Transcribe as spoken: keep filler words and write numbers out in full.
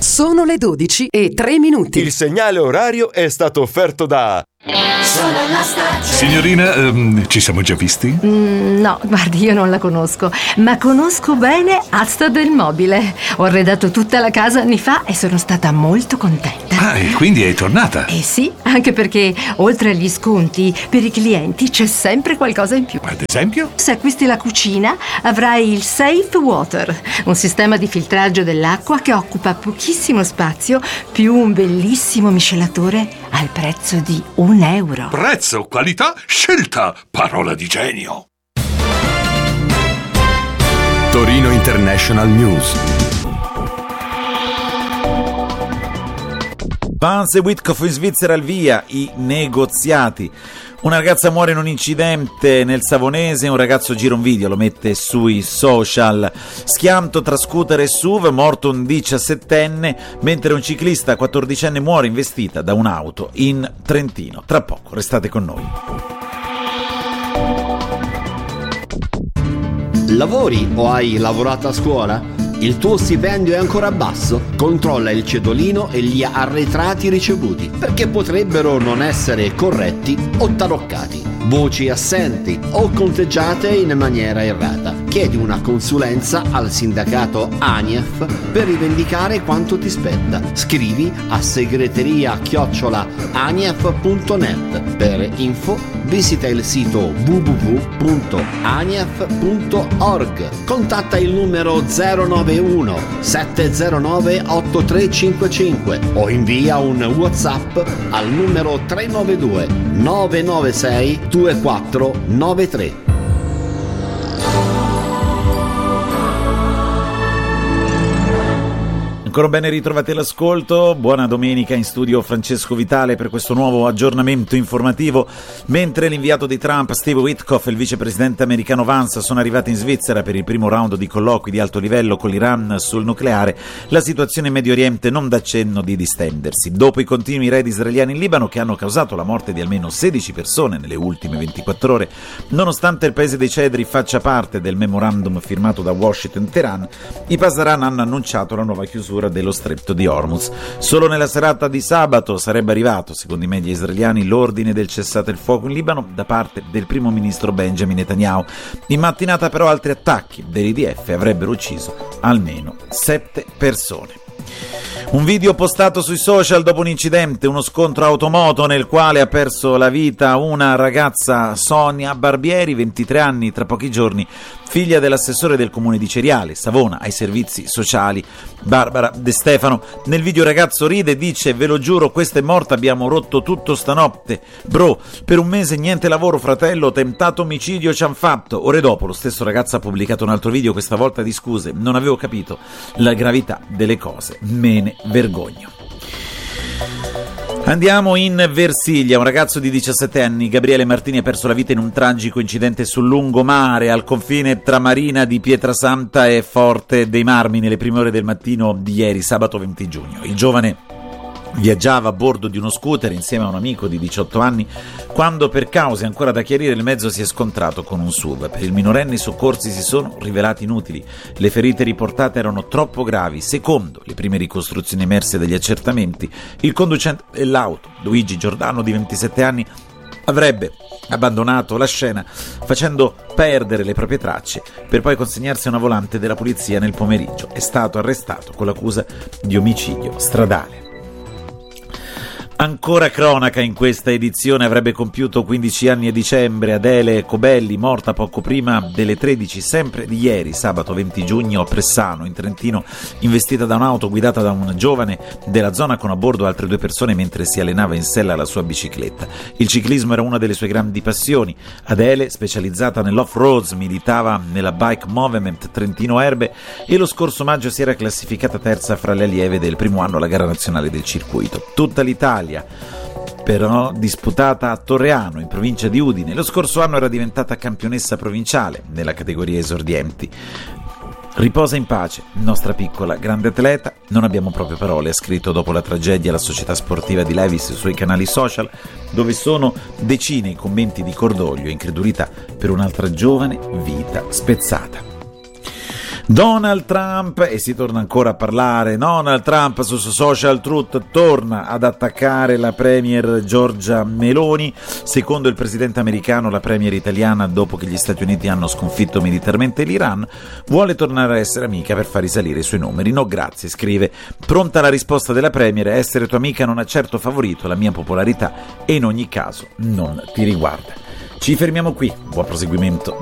Sono le dodici e tre minuti. Il segnale orario è stato offerto da... Signorina, ehm, ci siamo già visti? Mm, no, guardi, io non la conosco, ma conosco bene Asta del Mobile. Ho arredato tutta la casa anni fa e sono stata molto contenta. Ah, e quindi è tornata? Eh sì, anche perché oltre agli sconti, per i clienti c'è sempre qualcosa in più. Ad esempio? Se acquisti la cucina, avrai il Safe Water, un sistema di filtraggio dell'acqua che occupa pochissimo spazio, più un bellissimo miscelatore al prezzo di un euro. Prezzo, qualità, scelta, parola di genio. Torino International News. Vance e Witkoff in Svizzera al via i negoziati. Una ragazza muore in un incidente nel Savonese, un ragazzo gira un video, lo mette sui social. Schianto tra scooter e S U V, morto un diciassettenne, mentre un ciclista quattordicenne muore investita da un'auto in Trentino. Tra poco, restate con noi. Lavori o hai lavorato a scuola? Il tuo stipendio è ancora basso? Controlla il cedolino e gli arretrati ricevuti, perché potrebbero non essere corretti o taroccati, voci assenti o conteggiate in maniera errata. Chiedi una consulenza al sindacato ANIEF per rivendicare quanto ti spetta. Scrivi a segreteria chiocciola anief punto net. Per info visita il sito w w w punto anief punto org. Contatta il numero zero nove uno sette zero nove otto tre cinque cinque o invia un WhatsApp al numero tre nove due nove nove sei due quattro nove tre. Ancora bene ritrovati all'ascolto, buona domenica, in studio Francesco Vitale per questo nuovo aggiornamento informativo. Mentre l'inviato di Trump Steve Witkoff e il vicepresidente americano Vance sono arrivati in Svizzera per il primo round di colloqui di alto livello con l'Iran sul nucleare, la situazione in Medio Oriente non dà cenno di distendersi. Dopo i continui raid israeliani in Libano che hanno causato la morte di almeno sedici persone nelle ultime ventiquattro ore, nonostante il paese dei cedri faccia parte del memorandum firmato da Washington e Teheran, i Pasdaran hanno annunciato la nuova chiusura dello stretto di Hormuz. Solo nella serata di sabato sarebbe arrivato, secondo i media israeliani, l'ordine del cessate il fuoco in Libano da parte del primo ministro Benjamin Netanyahu. In mattinata però altri attacchi dell'I D F avrebbero ucciso almeno sette persone. Un video postato sui social dopo un incidente, uno scontro automoto nel quale ha perso la vita una ragazza, Sonia Barbieri, ventitré anni, tra pochi giorni, figlia dell'assessore del comune di Ceriale, Savona, ai servizi sociali, Barbara De Stefano. Nel video il ragazzo ride e dice: ve lo giuro, questa è morta, abbiamo rotto tutto stanotte. Bro, per un mese niente lavoro, fratello, tentato omicidio ci han fatto. Ore dopo lo stesso ragazzo ha pubblicato un altro video, questa volta di scuse, non avevo capito la gravità delle cose, me ne vergogno. Andiamo in Versilia. Un ragazzo di diciassette anni, Gabriele Martini, ha perso la vita in un tragico incidente sul lungomare al confine tra Marina di Pietrasanta e Forte dei Marmi nelle prime ore del mattino di ieri, sabato venti giugno. Il giovane viaggiava a bordo di uno scooter insieme a un amico di diciotto anni quando, per cause ancora da chiarire, il mezzo si è scontrato con un S U V. Per il minorenne i soccorsi si sono rivelati inutili. Le ferite riportate erano troppo gravi. Secondo le prime ricostruzioni emerse dagli accertamenti, il conducente dell'auto, Luigi Giordano, di ventisette anni, avrebbe abbandonato la scena facendo perdere le proprie tracce per poi consegnarsi a una volante della polizia nel pomeriggio. È stato arrestato con l'accusa di omicidio stradale. Ancora cronaca in questa edizione. Avrebbe compiuto quindici anni a dicembre Adele Cobelli, morta poco prima delle tredici, sempre di ieri, sabato venti giugno, a Pressano, in Trentino, investita da un'auto guidata da un giovane della zona con a bordo altre due persone mentre si allenava in sella alla sua bicicletta. Il ciclismo era una delle sue grandi passioni. Adele, specializzata nell'off-road, militava nella Bike Movement Trentino Erbe e lo scorso maggio si era classificata terza fra le allieve del primo anno alla gara nazionale del circuito. Tutta l'Italia però disputata a Torreano, in provincia di Udine. Lo scorso anno era diventata campionessa provinciale nella categoria esordienti. Riposa in pace, nostra piccola grande atleta. Non abbiamo proprio parole, ha scritto dopo la tragedia la società sportiva di Levis sui canali social, dove sono decine i commenti di cordoglio e incredulità per un'altra giovane vita spezzata. Donald Trump, e si torna ancora a parlare. Donald Trump su Social Truth torna ad attaccare la premier Giorgia Meloni. Secondo il presidente americano, la premier italiana, dopo che gli Stati Uniti hanno sconfitto militarmente l'Iran, vuole tornare a essere amica per far risalire i suoi numeri. No grazie, scrive. Pronta la risposta della premier: essere tua amica non ha certo favorito la mia popolarità e in ogni caso non ti riguarda. Ci fermiamo qui, buon proseguimento